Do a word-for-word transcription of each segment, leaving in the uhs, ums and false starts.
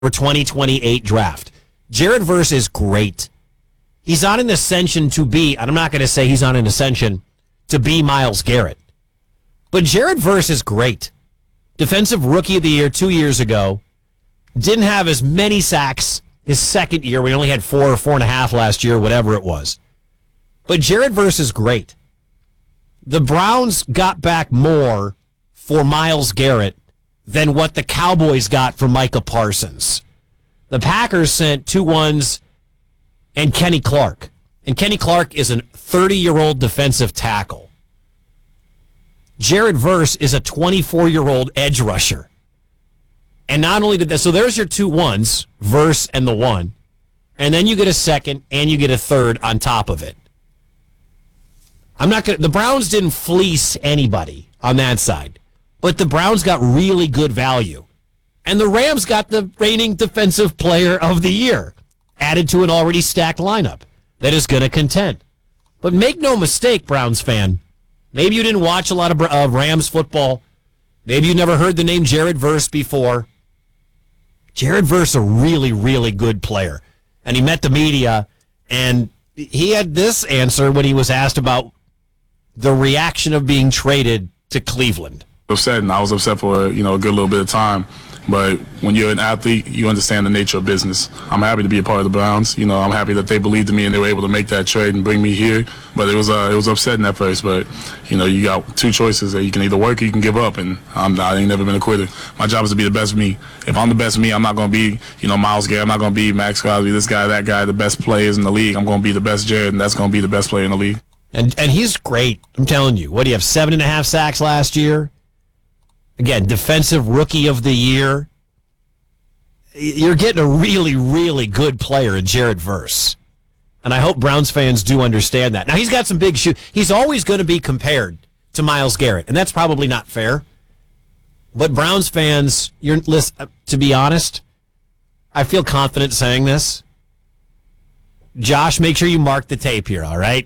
for twenty twenty-eight draft. Jared Verse is great. He's on an ascension to be, and I'm not going to say he's on an ascension to be Myles Garrett, but Jared Verse is great. Defensive Rookie of the Year two years ago. Didn't have as many sacks his second year. We only had four or four and a half last year, whatever it was. But Jared Verse is great. The Browns got back more for Myles Garrett than what the Cowboys got for Micah Parsons. The Packers sent two ones and Kenny Clark. And Kenny Clark is a thirty-year-old defensive tackle. Jared Verse is a twenty-four-year-old edge rusher. And not only did that, so there's your two ones, Verse and the one. And then you get a second and you get a third on top of it. I'm not going to, the Browns didn't fleece anybody on that side, but the Browns got really good value. And the Rams got the reigning defensive player of the year added to an already stacked lineup that is going to contend. But make no mistake, Browns fan, maybe you didn't watch a lot of uh, Rams football. Maybe you never heard the name Jared Verse before. Jared Verse, a really, really good player. And he met the media, and he had this answer when he was asked about the reaction of being traded to Cleveland. Upset, and I was upset for you know a good little bit of time. But when you're an athlete, you understand the nature of business. I'm happy to be a part of the Browns. You know, I'm happy that they believed in me and they were able to make that trade and bring me here. But it was uh, it was upsetting at first. But you know, you got two choices: that you can either work or you can give up. And I'm, I ain't never been a quitter. My job is to be the best me. If I'm the best me, I'm not going to be you know Myles Garrett. I'm not going to be Max Crosby, this guy, that guy, the best players in the league. I'm going to be the best Jared, and that's going to be the best player in the league. And and he's great. I'm telling you. What do you have? Seven and a half sacks last year. Again, defensive rookie of the year. You're getting a really, really good player in Jared Verse. And I hope Browns fans do understand that. Now, he's got some big shoes. He's always going to be compared to Myles Garrett, and that's probably not fair. But Browns fans, you're listen, to be honest, I feel confident saying this. Josh, make sure you mark the tape here, all right?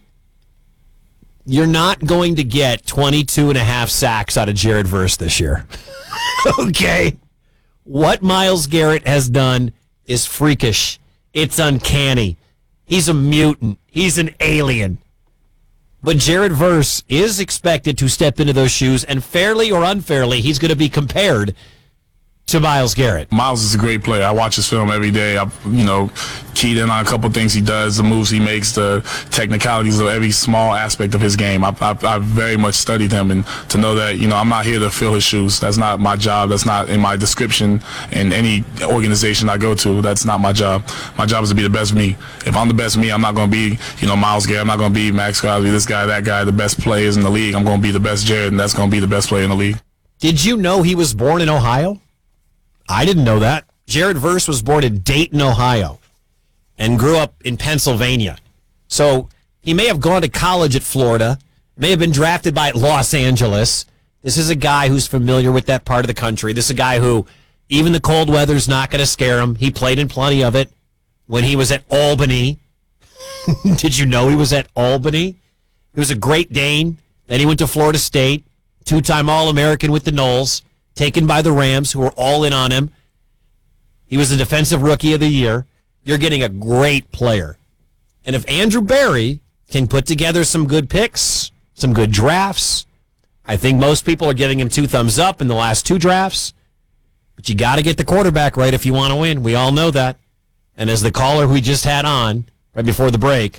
You're not going to get twenty-two and a half sacks out of Jared Verse this year. Okay? What Myles Garrett has done is freakish. It's uncanny. He's a mutant. He's an alien. But Jared Verse is expected to step into those shoes, and fairly or unfairly, he's going to be compared to Myles Garrett. Myles is a great player. I watch his film every day. I, you know, keyed in on a couple things he does, the moves he makes, the technicalities of every small aspect of his game. I, I, I very much studied him, and to know that, you know, I'm not here to fill his shoes. That's not my job. That's not in my description in any organization I go to. That's not my job. My job is to be the best me. If I'm the best me, I'm not going to be, you know, Myles Garrett. I'm not going to be Max Crosby, this guy, that guy, the best players in the league. I'm going to be the best Jared, and that's going to be the best player in the league. Did you know he was born in Ohio? I didn't know that. Jared Verse was born in Dayton, Ohio, and grew up in Pennsylvania. So he may have gone to college at Florida, may have been drafted by Los Angeles. This is a guy who's familiar with that part of the country. This is a guy who, even the cold weather's not going to scare him. He played in plenty of it when he was at Albany. Did you know he was at Albany? He was a Great Dane. Then he went to Florida State, two-time All-American with the Noles, taken by the Rams, who were all in on him. He was the defensive rookie of the year. You're getting a great player. And if Andrew Berry can put together some good picks, some good drafts, I think most people are giving him two thumbs up in the last two drafts. But you got to get the quarterback right if you want to win. We all know that. And as the caller we just had on right before the break,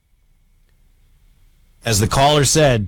as the caller said,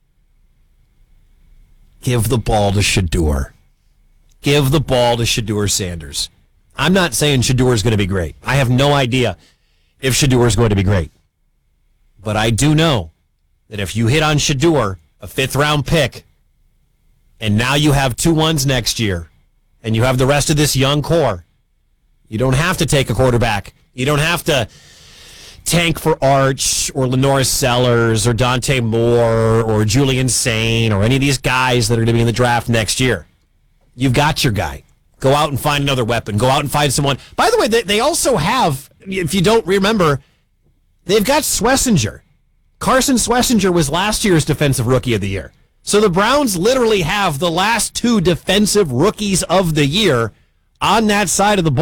give the ball to Shedeur. Give the ball to Shedeur Sanders. I'm not saying Shedeur is going to be great. I have no idea if Shedeur is going to be great. But I do know that if you hit on Shedeur, a fifth-round pick, and now you have two ones next year, and you have the rest of this young core, you don't have to take a quarterback. You don't have to tank for Arch or Lenoris Sellers or Dante Moore or Julian Sane or any of these guys that are going to be in the draft next year. You've got your guy. Go out and find another weapon. Go out and find someone. By the way, they, they also have, if you don't remember, they've got Schlesinger. Carson Schlesinger was last year's Defensive Rookie of the Year. So the Browns literally have the last two Defensive Rookies of the Year on that side of the ball.